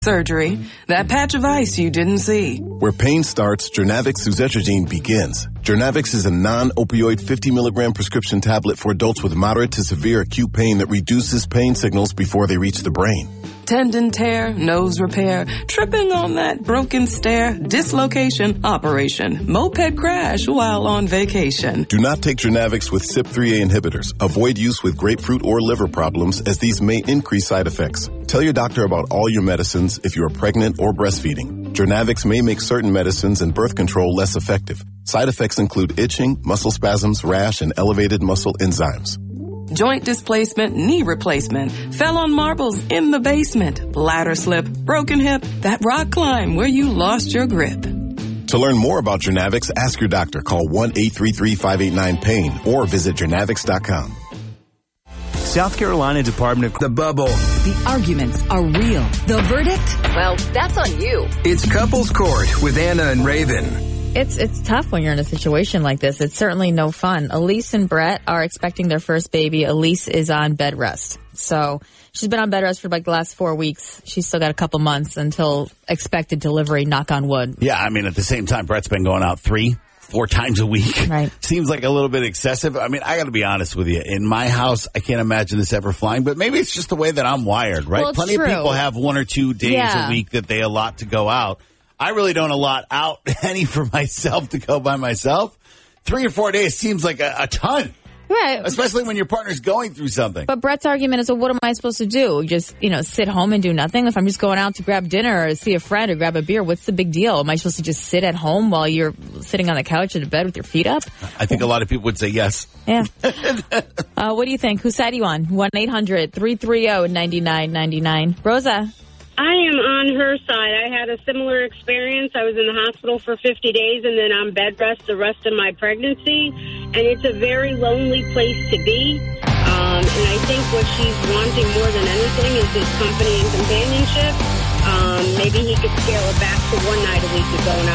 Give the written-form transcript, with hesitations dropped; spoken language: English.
surgery, that patch of ice you didn't see. Where pain starts, Journavx suzetrigine begins. Journavx is a non-opioid 50 milligram prescription tablet for adults with moderate to severe acute pain that reduces pain signals before they reach the brain. Tendon tear, nose repair, tripping on that broken stair, dislocation, operation, moped crash while on vacation. Do not take Journavx with CYP3A inhibitors. Avoid use with grapefruit or liver problems as these may increase side effects. Tell your doctor about all your medicines if you are pregnant or breastfeeding. Journavx may make certain medicines and birth control less effective. Side effects include itching, muscle spasms, rash, and elevated muscle enzymes. Joint displacement, knee replacement, fell on marbles in the basement, ladder slip, broken hip, that rock climb where you lost your grip. To learn more about Journavx, ask your doctor. Call 1-833-589-PAIN or visit Journavx.com. South Carolina Department of the Bubble. The arguments are real. The verdict? Well, that's on you. It's Couples Court with Anna and Raven. It's tough when you're in a situation like this. It's certainly no fun. Elise and Brett are expecting their first baby. Elise is on bed rest. So she's been on bed rest for like the last 4 weeks. She's still got a couple months until expected delivery, knock on wood. Yeah, I mean, at the same time, Brett's been going out 3-4 times a week. Right. Seems like a little bit excessive. I mean, I got to be honest with you. In my house, I can't imagine this ever flying, but maybe it's just the way that I'm wired, right? Well, Plenty true. of people have 1 or 2 days a week that they allot to go out. I really don't allot out any for myself to go by myself. 3 or 4 days seems like a ton. Right. Especially when your partner's going through something. But Brett's argument is, well, what am I supposed to do? Just, sit home and do nothing? If I'm just going out to grab dinner or see a friend or grab a beer, what's the big deal? Am I supposed to just sit at home while you're sitting on the couch in bed with your feet up? I think a lot of people would say yes. Yeah. What do you think? Whose side are you on? 1-800-330-9999. Rosa. I am on her side. I had a similar experience. I was in the hospital for 50 days and then on bed rest the rest of my pregnancy. And it's a very lonely place to be. And I think what she's wanting more than anything is his company and companionship. Maybe he could scale it back to 1 night a week of going